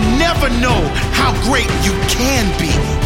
you'll never know how great you can be.